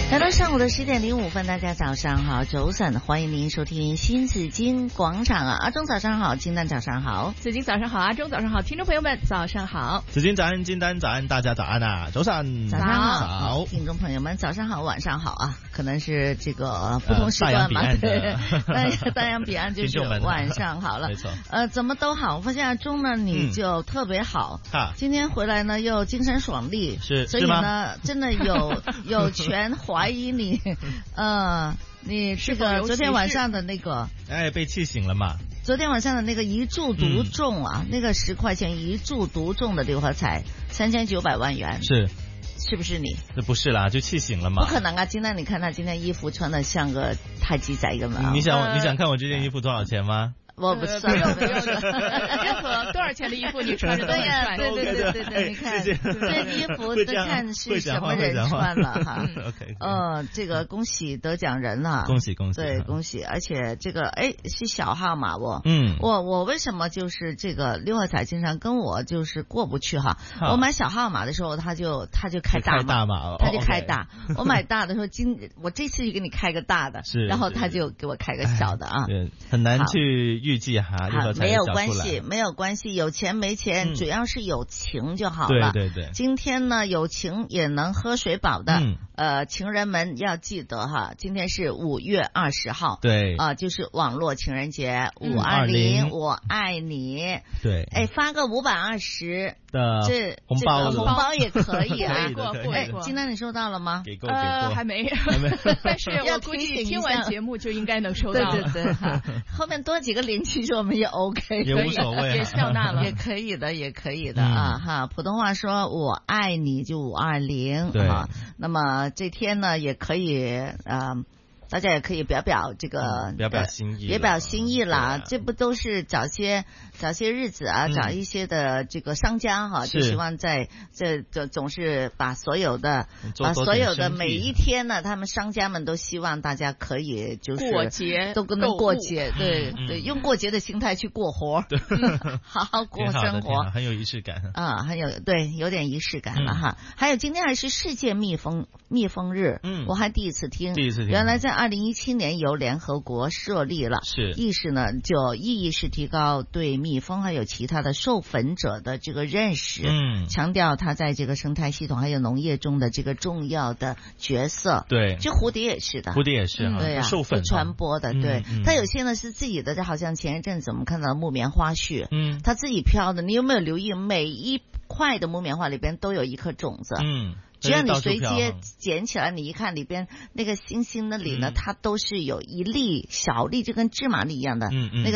来到上午的10点05分，大家早上好，周三，欢迎您收听新紫金广场啊，阿忠早上好，金丹早上好， 紫金早上好，阿忠早上好，听众朋友们早上好， 紫金早安，金丹早安，大家早安啊，周三早上好，听众朋友们早上好，晚上好啊，可能是这个不同时段嘛，对，大洋彼岸就是晚上好了， 没错， 怎么都好，我发现阿忠呢你就特别好，今天回来呢又精神爽利， 是， 所以呢真的有权怀疑你，你这个昨天晚上的那个， 被气醒了嘛？ 昨天晚上的那个一注独中啊，那个10块钱一注独中的六合彩，3900万元，是不是你？ 这不是啦，就气醒了嘛？ 不可能啊！今天你看他今天衣服穿的像个太极仔一个嘛？ 你想看我这件衣服多少钱吗？ 我不算了， 任何多少钱的衣服你穿着都能穿。 对，你看这衣服都看是什么人穿了哈。这个恭喜得奖人啊！ 恭喜！ 对，恭喜！而且这个是小号码不？我为什么就是这个六合彩经常跟我就是过不去哈？我买小号码的时候他就开大码，他就开大。我买大的时候我这次就给你开个大的，然后他就给我开个小的啊。 对，很难去预计哈， 没有关系，有钱没钱，主要是有情就好了。 对， 今天呢，有情也能喝水饱的。情人们要记得哈，今天是5月20号， 对就是网络情人节，520我爱你。 对， 发个520 的这红包也可以啊。 今天你收到了吗？ 给过， 还没，但是我估计听完节目就应该能收到。 对，后面多几个0，其实我们也 OK， 也无所谓， 也笑纳了， 也可以的啊哈。普通话说我爱你就520， 对啊。那么这天呢也可以大家也可以表这个表心意， 别表心意啦。这不都是找些日子啊，找一些的这个商家哈，就希望在这总是把所有的每一天呢，他们商家们都希望大家可以就是过节都能过节，对，用过节的心态去过活，好好过生活， 很有仪式感啊，有点仪式感了哈。还有今天还是世界蜜蜂日，我还第一次听，原来在2017年由联合国设立了，意义是提高对蜜蜂还有其他的授粉者的这个认识，强调它在这个生态系统还有农业中的这个重要的角色。 对， 就蝴蝶也是的，对啊， 授粉传播的，对，它有些呢是自己的，就好像前一阵子我们看到木棉花絮，它自己飘的，你有没有留意每一块的木棉花里边都有一颗种子？只要你随机捡起来，你一看里边那个星星那里呢，它都是有一粒小粒，就跟芝麻粒一样的那个